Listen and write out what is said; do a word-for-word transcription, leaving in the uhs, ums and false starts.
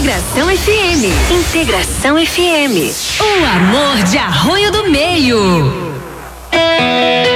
Integração F M. Integração F M. O amor de Arroio do Meio.